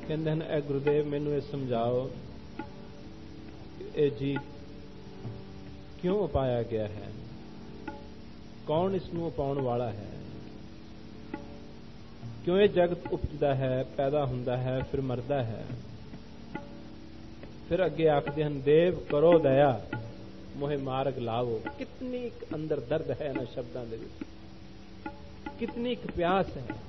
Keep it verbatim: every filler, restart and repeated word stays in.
ਕਹਿੰਦੇ ਹਨ, ਇਹ ਗੁਰਦੇਵ ਮੈਨੂੰ ਇਹ ਸਮਝਾਓ, ਇਹ ਜੀ ਕਿਉਂ ਉਪਾਇਆ ਗਿਆ ਹੈ? ਕੌਣ ਇਸ ਨੂੰ ਉਪਾਉਣ ਵਾਲਾ ਹੈ? ਕਿਉਂ ਇਹ ਜਗਤ ਉਪਜਦਾ ਹੈ, ਪੈਦਾ ਹੁੰਦਾ ਹੈ, ਫਿਰ ਮਰਦਾ ਹੈ? ਫਿਰ ਅੱਗੇ ਆਖਦੇ ਹਨ, ਦੇਵ ਕਰੋ ਦਇਆ, ਮੋਹਿ ਮਾਰਗ ਲਾਵੋ। ਕਿਤਨੀ ਅੰਦਰ ਦਰਦ ਹੈ ਇਹਨਾਂ ਸ਼ਬਦਾਂ ਦੇ ਵਿੱਚ, ਕਿਤਨੀ ਇੱਕ ਪਿਆਸ ਹੈ।